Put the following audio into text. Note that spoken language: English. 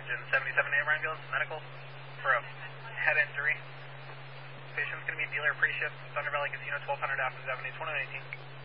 engine 77 AM ambulance, medical for a head injury. Patient's going to be dealer pre-shift, Thunder Valley Casino, 1200 after 70, 2019.